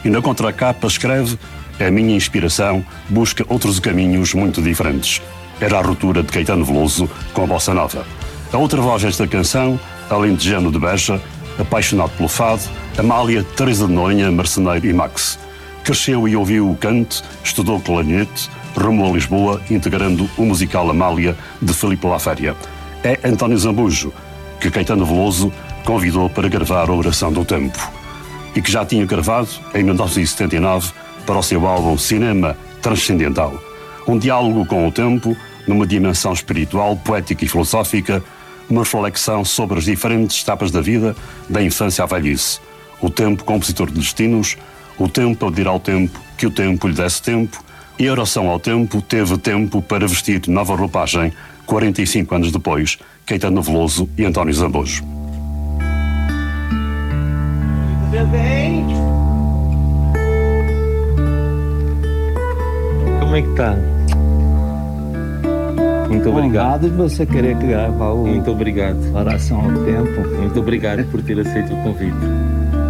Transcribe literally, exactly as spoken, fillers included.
e na contracapa escreve: a minha inspiração busca outros caminhos muito diferentes. Era a ruptura de Caetano Veloso com a bossa nova. A outra voz desta canção, alentejano de Beja, apaixonado pelo fado, Amália Teresa de Noronha, marceneiro e Max. Cresceu e ouviu o canto, estudou clarinete, rumou a Lisboa, integrando o musical Amália, de Filipe Laféria. É António Zambujo, que Caetano Veloso convidou para gravar a Oração do Tempo, e que já tinha gravado, em mil novecentos e setenta e nove, para o seu álbum Cinema Transcendental. Um diálogo com o tempo, numa dimensão espiritual, poética e filosófica, uma reflexão sobre as diferentes etapas da vida, da infância à velhice. O tempo, compositor de destinos, o tempo a pedir ao tempo que o tempo lhe desse tempo, e a oração ao tempo teve tempo para vestir nova roupagem, quarenta e cinco anos depois, Caetano Veloso e António Zambujo. Bem. Como é que tá? Muito obrigado. Honrado de você querer gravar o Muito obrigado. Oração ao Tempo. Muito obrigado por ter aceito o convite.